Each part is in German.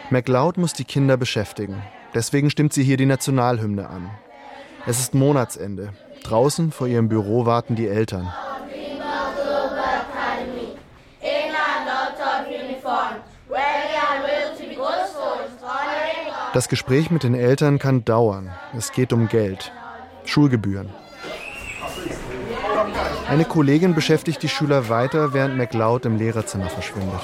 MacLeod muss die Kinder beschäftigen. Deswegen stimmt sie hier die Nationalhymne an. Es ist Monatsende. Draußen vor ihrem Büro warten die Eltern. Das Gespräch mit den Eltern kann dauern. Es geht um Geld, Schulgebühren. Eine Kollegin beschäftigt die Schüler weiter, während MacLeod im Lehrerzimmer verschwindet.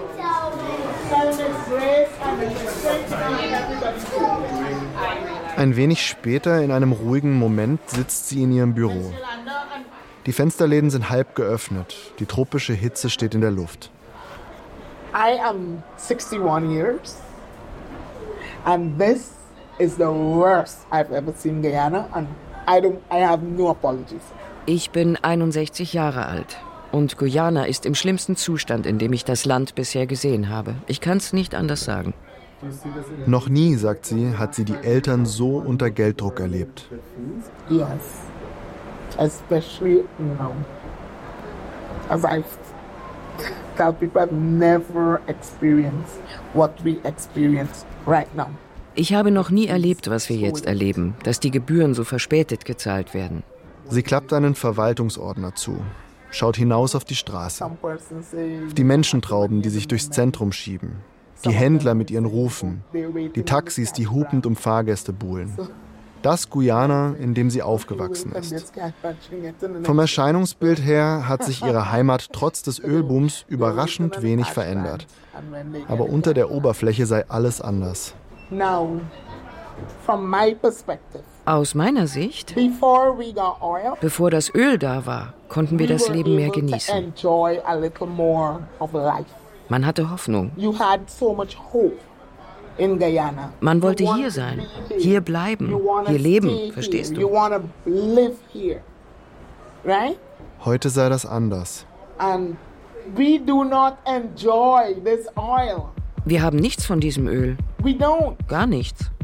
Ein wenig später, in einem ruhigen Moment, sitzt sie in ihrem Büro. Die Fensterläden sind halb geöffnet. Die tropische Hitze steht in der Luft. I am 61 years. And this is the worst I've ever seen Guyana. And I have no apologies. Ich bin 61 Jahre alt. Und Guyana ist im schlimmsten Zustand, in dem ich das Land bisher gesehen habe. Ich kann es nicht anders sagen. Noch nie, sagt sie, hat sie die Eltern so unter Gelddruck erlebt. Yes. Especially now. As I tell people, I've never experienced what we experience right now. Ich habe noch nie erlebt, was wir jetzt erleben, dass die Gebühren so verspätet gezahlt werden. Sie klappt einen Verwaltungsordner zu, schaut hinaus auf die Straße, auf die Menschentrauben, die sich durchs Zentrum schieben, die Händler mit ihren Rufen, die Taxis, die hupend um Fahrgäste buhlen. Das Guyana, in dem sie aufgewachsen ist. Vom Erscheinungsbild her hat sich ihre Heimat trotz des Ölbooms überraschend wenig verändert. Aber unter der Oberfläche sei alles anders. Aus meiner Sicht, bevor das Öl da war, konnten wir das Leben mehr genießen. Man hatte Hoffnung. Man wollte hier sein, hier bleiben, hier leben, verstehst du? Heute sei das anders. Wir haben nichts von diesem Öl. Gar nichts.